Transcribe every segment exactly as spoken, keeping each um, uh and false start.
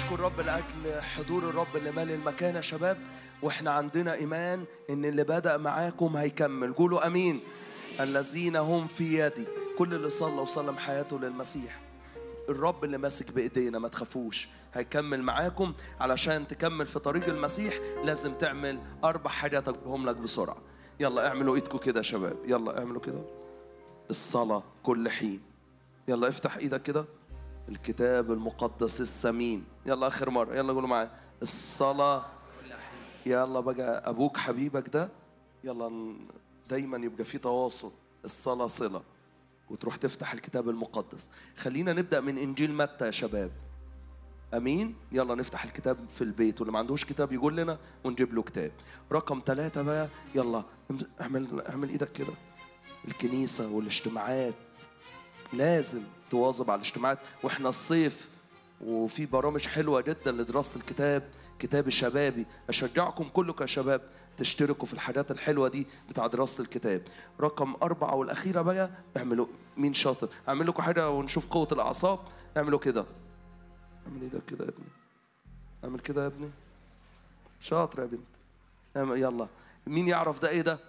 نشكر رب لأجل حضور الرب اللي مالي المكان يا شباب، واحنا عندنا إيمان إن اللي بدأ معاكم هيكمل. قولوا أمين. الذين هم في يدي، كل اللي صلى وسلم حياته للمسيح، الرب اللي ماسك بإيدينا، ما تخافوش هيكمل معاكم. علشان تكمل في طريق المسيح لازم تعمل أربع حاجات أقولهم لك بسرعة. يلا اعملوا إيدكم كده يا شباب، يلا اعملوا كده. الصلاة كل حين. يلا افتح إيدك كده. الكتاب المقدس الثمين. يلا آخر مرة، يلا قولوا معايا. الصلاة. يلا بقى أبوك حبيبك ده، يلا دايما يبقى في تواصل. الصلاة صلة. وتروح تفتح الكتاب المقدس. خلينا نبدأ من إنجيل متى يا شباب. أمين. يلا نفتح الكتاب في البيت، واللي ما عندوش كتاب يقول لنا ونجيب له كتاب. رقم ثلاثة بقى، يلا اعمل اعمل إيدك كده. الكنيسة والاجتماعات لازم تواظب على الاجتماعات، واحنا الصيف وفي برامج حلوة جدا لدراسة الكتاب، كتاب الشبابي. أشجعكم كلكم يا شباب تشتركوا في الحاجات الحلوة دي بتاع دراسة الكتاب. رقم أربعة والأخيرة بقى، اعملوا، مين شاطر؟ اعمل لكم حاجة ونشوف قوة الأعصاب. اعملوا كده. اعمل ايدك كده يا ابني. اعمل كده يا ابني. شاطر يا بنت. اعمل. يلا مين يعرف ده ايه ده؟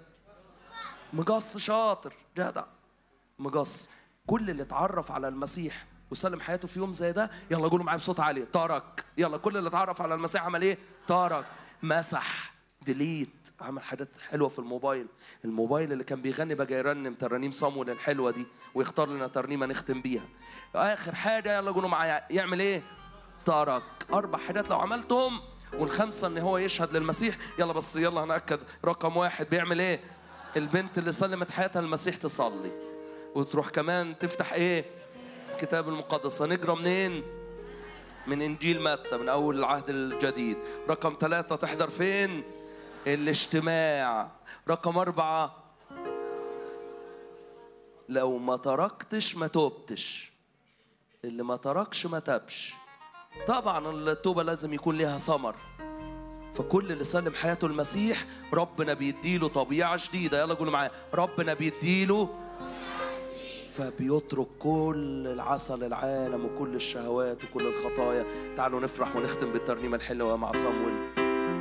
مقص. شاطر جدع. مقص. كل اللي اتعرف على المسيح وسلم حياته في يوم زي ده، يلا قولوا معايا بصوت عالي. ترك. يلا كل اللي اتعرف على المسيح عمل ايه؟ ترك. مسح. ديليت. عمل حاجات حلوه في الموبايل. الموبايل اللي كان بيغني بقى يرنم ترانيم صامويل الحلوه دي، ويختار لنا ترنيمه نختم بيها. اخر حاجه يلا قولوا معايا، يعمل ايه؟ ترك. اربع حاجات لو عملتهم، والخمسه ان هو يشهد للمسيح. يلا بس يلا هنأكد. رقم واحد بيعمل ايه؟ البنت اللي سلمت حياتها للمسيح تصلي، وتروح كمان تفتح ايه؟ الكتاب المقدس. هنقرا منين؟ من انجيل متى، من اول العهد الجديد. رقم ثلاثة تحضر فين؟ الاجتماع. رقم أربعة، لو ما تركتش ما توبتش. اللي ما تركش ما تابش. طبعا التوبة لازم يكون لها ثمر. فكل اللي سلم حياته المسيح ربنا بيديله طبيعة جديدة. يلا قولوا معايا، ربنا بيديله، فبيترك كل العسل العالم وكل الشهوات وكل الخطايا. تعالوا نفرح ونختم بالترنيمة الحلوة مع صامويل.